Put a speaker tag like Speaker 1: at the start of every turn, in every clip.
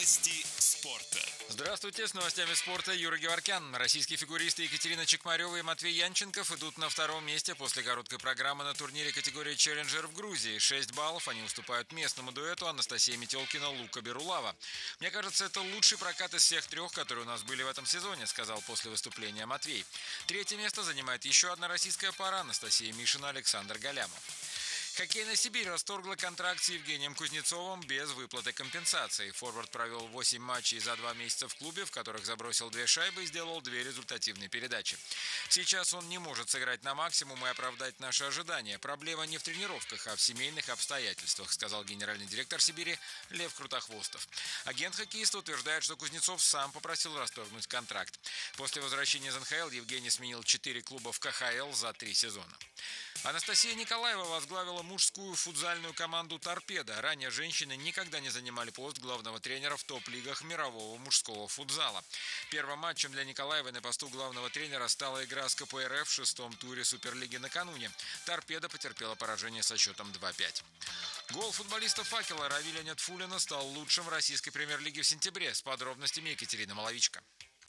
Speaker 1: Новости спорта.
Speaker 2: Здравствуйте, с новостями спорта Юра Геворкян. Российские фигуристы Екатерина Чекмарева и Матвей Янченков идут на втором месте после короткой программы на турнире категории «Челленджер» в Грузии. 6 баллов они уступают местному дуэту Анастасия Метелкина-Лука Берулава. «Мне кажется, это лучший прокат из всех трех, которые у нас были в этом сезоне», сказал после выступления Матвей. Третье место занимает еще одна российская пара – Анастасия Мишина, Александр Галямов. Хоккейная Сибирь расторгла контракт с Евгением Кузнецовым без выплаты компенсации. Форвард провел 8 матчей за 2 месяца в клубе, в которых забросил 2 шайбы и сделал 2 результативные передачи. Сейчас он не может сыграть на максимум и оправдать наши ожидания. Проблема не в тренировках, а в семейных обстоятельствах, сказал генеральный директор Сибири Лев Крутохвостов. Агент хоккеиста утверждает, что Кузнецов сам попросил расторгнуть контракт. После возвращения из НХЛ Евгений сменил 4 клуба в КХЛ за 3 сезона. Анастасия Николаева возглавила мужскую футзальную команду «Торпедо». Ранее женщины никогда не занимали пост главного тренера в топ-лигах мирового мужского футзала. Первым матчем для Николаевой на посту главного тренера стала игра с КПРФ в 6-м туре Суперлиги накануне. «Торпедо» потерпела поражение со счетом 2-5. Гол футболиста «Факела» Равиля Нетфулина стал лучшим в российской премьер-лиге в сентябре. С подробностями Екатерина Маловичка.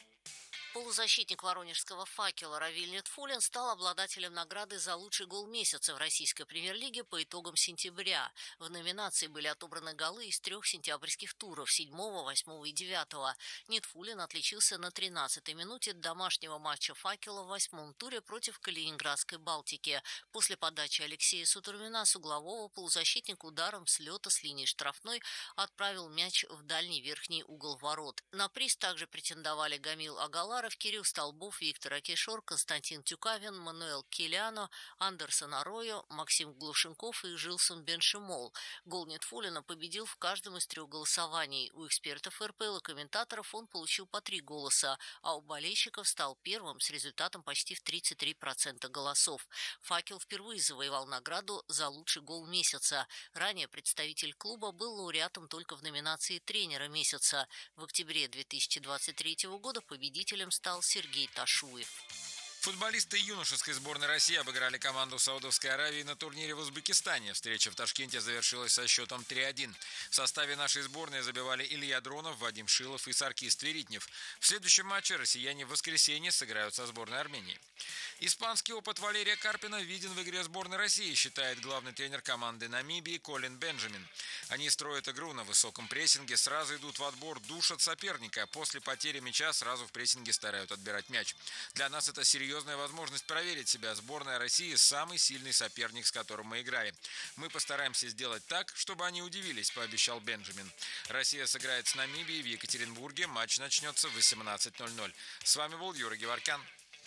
Speaker 3: Полузащитник воронежского «Факела» Равиль Нетфулин стал обладателем награды за лучший гол месяца в российской премьер-лиге по итогам сентября. В номинации были отобраны голы из 3 сентябрьских туров – 7, 8 и 9. Нетфулин отличился на 13-й минуте домашнего матча «Факела» в 8-м туре против Калининградской «Балтики». После подачи Алексея Сутурмина с углового полузащитник ударом с лета с линии штрафной отправил мяч в дальний верхний угол ворот. На приз также претендовали Гамил Агаларов, Кирилл Столбов, Виктор Акишор, Константин Тюкавин, Мануэл Килиано, Андерсон Аройо, Максим Глушенков и Жилсон Беншимол. Гол Нетфулина победил в каждом из 3 голосований. У экспертов РПЛ и комментаторов он получил по 3 голоса, а у болельщиков стал первым с результатом почти в 33% голосов. «Факел» впервые завоевал награду за лучший гол месяца. Ранее представитель клуба был лауреатом только в номинации «Тренера месяца». В октябре 2023 года победителем стал Сергей Ташуев.
Speaker 2: Футболисты юношеской сборной России обыграли команду Саудовской Аравии на турнире в Узбекистане. Встреча в Ташкенте завершилась со счетом 3-1. В составе нашей сборной забивали Илья Дронов, Вадим Шилов и Саркис Тверитнев. В следующем матче россияне в воскресенье сыграют со сборной Армении. Испанский опыт Валерия Карпина виден в игре сборной России, считает главный тренер команды Намибии Колин Бенджамин. Они строят игру на высоком прессинге, сразу идут в отбор, душат соперника. После потери мяча сразу в прессинге стараются отбирать мяч. Для нас это серьезная возможность проверить себя. Сборная России – самый сильный соперник, с которым мы играем. Мы постараемся сделать так, чтобы они удивились, пообещал Бенджамин. Россия сыграет с Намибией в Екатеринбурге. Матч начнется в 18:00. С вами был Юра Геворкян.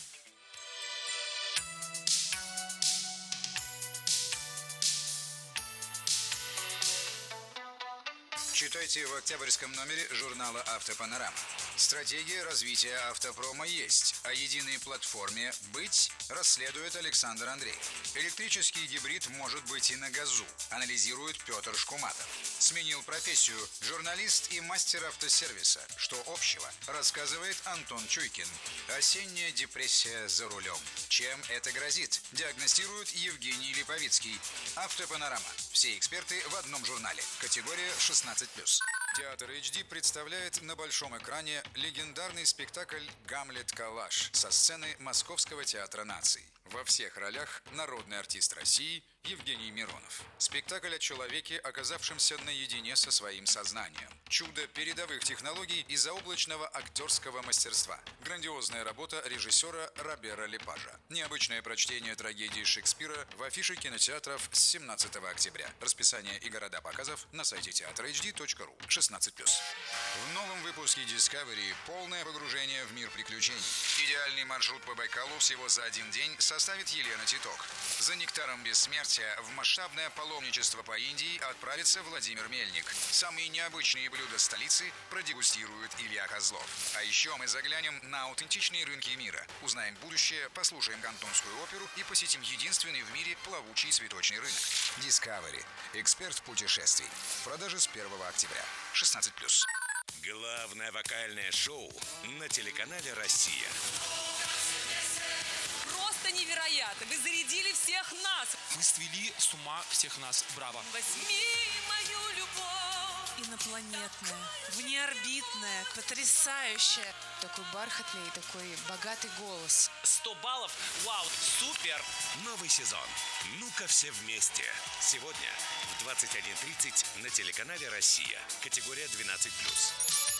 Speaker 4: Читайте в октябрьском номере журнала «Автопанорама». Стратегия развития автопрома есть. О единой платформе «Быть» расследует Александр Андреев. Электрический гибрид может быть и на газу, анализирует Петр Шкуматов. Сменил профессию журналист и мастер автосервиса. Что общего, рассказывает Антон Чуйкин. Осенняя депрессия за рулем. Чем это грозит, диагностирует Евгений Липовицкий. Автопанорама. Все эксперты в одном журнале. Категория 16+. Театр HD представляет на большом экране легендарный спектакль «Гамлет Калаш» со сцены Московского театра наций. Во всех ролях народный артист России Евгений Миронов. Спектакль о человеке, оказавшемся наедине со своим сознанием. Чудо передовых технологий и заоблачного актерского мастерства. Грандиозная работа режиссера Робера Лепажа. Необычное прочтение трагедии Шекспира в афише кинотеатров с 17 октября. Расписание и города показов на сайте teatrhd.ru. 16+. В новом выпуске Discovery полное погружение в мир приключений. Идеальный маршрут по Байкалу всего за один день составит Елена Титок. За нектаром бессмертия в масштабное паломничество по Индии отправится Владимир Мельник. Самые необычные блюда столицы продегустирует Илья Козлов. А еще мы заглянем на аутентичные рынки мира. Узнаем будущее, послушаем кантонскую оперу и посетим единственный в мире плавучий цветочный рынок. Discovery. Эксперт путешествий. В продаже с 1 октября. 16+.
Speaker 1: Главное вокальное шоу на телеканале «Россия».
Speaker 5: Просто невероятно! Вы зарядили всех нас!
Speaker 6: Вы свели с ума всех нас. Браво!
Speaker 5: Возьми мою любовь и наполни
Speaker 6: инопланетная, внеорбитная, потрясающая. Такой бархатный, такой богатый голос.
Speaker 7: 100 баллов. Вау, супер.
Speaker 1: Новый сезон. Ну-ка все вместе. Сегодня в 21:30 на телеканале «Россия». Категория 12+.